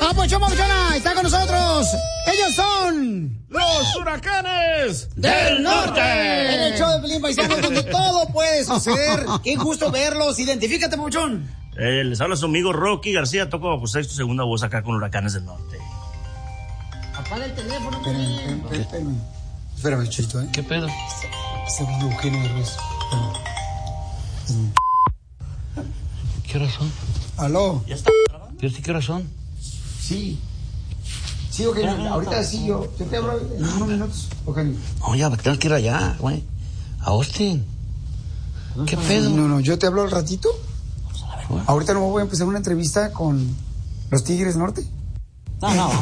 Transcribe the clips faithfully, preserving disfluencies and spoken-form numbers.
Papuchón, papuchona, está con nosotros. Ellos son... ¡Los Huracanes del Norte! En el show de Pelín Paisanos, donde todo puede suceder. Qué gusto verlos. Identifícate, papuchón. Eh, les habla su amigo Rocky García. Toco pues, sexto segunda voz acá con Huracanes del Norte. Apaga el teléfono. Espérame, espérame, espérame. Espérame, Chito, ¿eh? ¿Qué pedo? Está hablando Eugenio Derbez. ¿Qué hora son? ¿Aló? ¿Ya está grabando? ¿Yo sí qué hora son? Sí. Sí, Eugenio. Ya, Ahorita ya, sí, yo, yo te hablo en unos minutos, Eugenio. No, ya, tengo que ir allá, güey. A Austin. ¿Qué pedo? No, no, yo te hablo al ratito. Bueno. Ahorita no voy a empezar una entrevista con los Tigres Norte. No, no.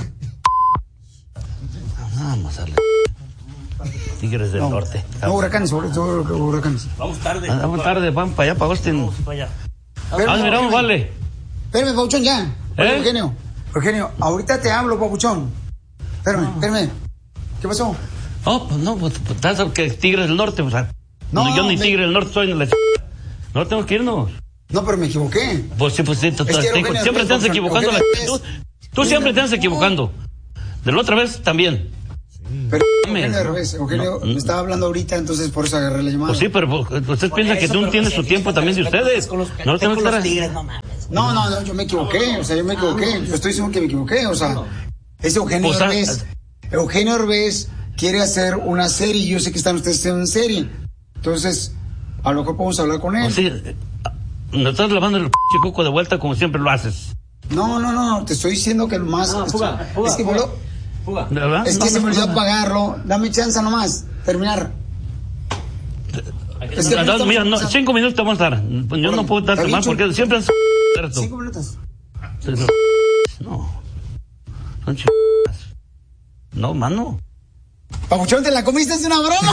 Vamos a darle. Tigres del No, Norte. no, Huracanes, sobre todo Huracanes. Vamos tarde. Vamos tarde, vamos para allá, para Austin. Vamos para allá. Espérame, Ah, miramos, Eugenio. vale. Espérame, papuchón, ya. Oye, ¿Eh? Eugenio, Eugenio, ahorita te hablo, papuchón. Espérame, espérame. ¿Qué pasó? Oh, pues no, pues pues, tanto que Tigres del Norte, o sea. No, yo ni me- Tigre del Norte soy ni la ch... No tenemos que irnos. No, pero me equivoqué. Pues sí, pues sí, tú- Es que tú- Eugenio siempre te Derbez, estás equivocando. Eugenio la- Derbez. Tú, tú siempre te estás equivocando. De la otra vez también. Pero Dame, Eugenio ¿no? Derbez, Eugenio No, me no. estaba hablando ahorita, entonces por eso agarré la llamada. Pues sí, pero pues, usted piensa que tú tienes su tiempo también de ustedes. No lo tengo que estar. No, no, no, yo me equivoqué, o sea, yo me equivoqué. Yo estoy diciendo que me equivoqué, o sea, es Eugenio Pues, ah, Derbez. Eugenio Derbez quiere hacer una serie y yo sé que están ustedes haciendo una serie. Entonces, a lo mejor podemos hablar con él. Pues sí, eh, nos estás lavando el p cuco de vuelta como siempre lo haces. No, no, no, te estoy diciendo que lo más... No, fuga, fuga, es que, fuga. me lo- ¿De verdad? es que No, se me no, olvidó no. apagarlo. Dame chance nomás, terminar. Es que No, ahorita mira, no, estamos- cinco minutos te vamos a dar. Yo no puedo darte ¿Está más bien, porque siempre es cierto. Cinco minutos. No. Son ch... No, mano. Papuchón, ¿te la comiste? Es una broma.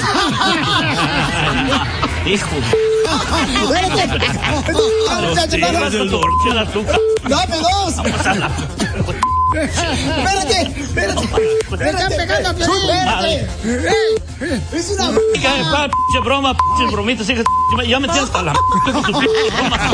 Hijo. Espérate. Los Tigres del Norte, el azúcar. Dame dos. Vamos a la... Espérate, espérate. Me están pegando a Piolín. Espérate. Ey, es una Hija de pa, pinche broma, pinche bromita, hija de- ya me tienes hasta la m- con tu pinche broma.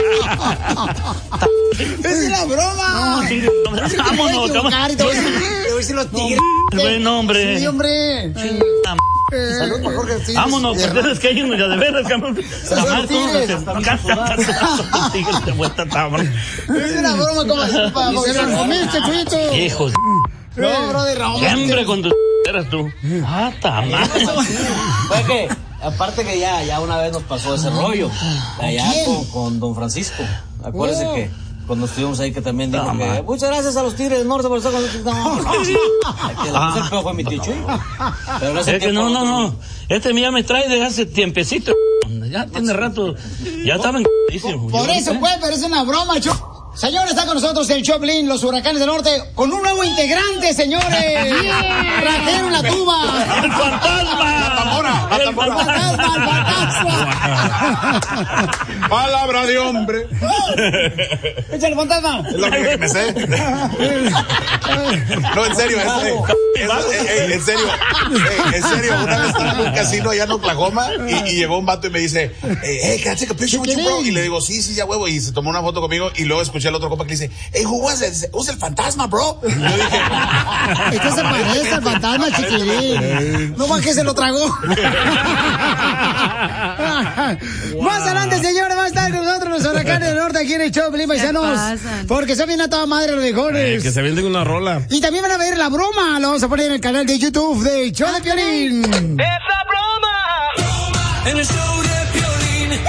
Es una broma. No, sí, vámonos, Te voy a equivocar y te voy a decir- te voy a decir los tigres. Buen hombre. Sí, hombre. Chinga, Eh, Salud para Jorge Tigres. vámonos, pues tienes que irnos ya de veras, cabrón. Saludos, Jamás Tigres. conoces. Tigres de vuelta, cabrón. Es una broma como así, pa, porque te la comiste, chuito. Hijos. No, brother, Raúl. Siempre con tus eras tú. Ah, tamás. Fue que, aparte que ya, ya una vez nos pasó ese rollo, allá quién? con, con don Francisco. Acuérdese Oh. que cuando estuvimos ahí que también dijo No, que man. muchas gracias a los Tigres del Norte por estar con nosotros. No, no, no. Que la puso el peor fue mi tío Chuy. Pero en ese Es que tiempo no, no, no. Este ya me trae desde hace tiempecito. Ya tiene rato. Ya estaba en. Por eso, pues, pero es una broma, chu. Señores, está con nosotros el Choplin, los Huracanes del Norte, con un nuevo integrante, señores. Ratero en la tuba. ¡El fantasma! ¡El ¡El fantasma! Palabra de hombre. Échale, fantasma. Es lo único que me sé. No, en serio, es, es- es- es- en serio, eh, en serio, una vez estaba en un casino allá en Oklahoma y, y llegó un vato y me dice, hey, can I take a picture with you, bro? Y le digo, sí, sí, ya huevo, y se tomó una foto conmigo y luego escuché al otro compa que le dice, hey, who was it? Who's el fantasma, bro? Y yo dije, Este se parece al fantasma, chiquilín. No más que se lo tragó. Más adelante, señores, va a estar con nosotros los Huracanes del Norte aquí en el Choplin, paisanos. pasan? Porque son bien a toda madre los mejores. Que se venden una rola. Y también van a ver la broma. Lo vamos a poner en el canal de YouTube de Show de Piolín. ¡Esa broma! En el show de Piolín.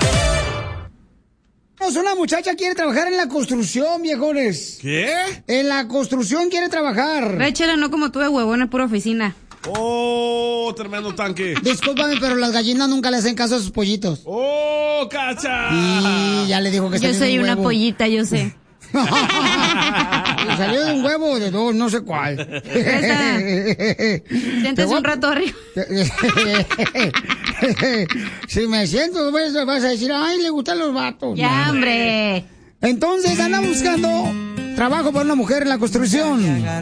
Una muchacha quiere trabajar en la construcción, viejones. ¿Qué? En la construcción quiere trabajar. Réchela, no como tú de huevón, es pura oficina. Oh, tremendo tanque. Discúlpame, pero las gallinas nunca le hacen caso a sus pollitos. Oh, cacha. Y ya le dijo que Yo salió soy de un una huevo. pollita, yo sé. Salió de un huevo o de dos, no sé cuál. Siéntese un rato arriba. Si me siento, vas a- vas a decir, ay, le gustan los vatos. Ya, No. hombre. Entonces anda buscando trabajo para una mujer en la construcción.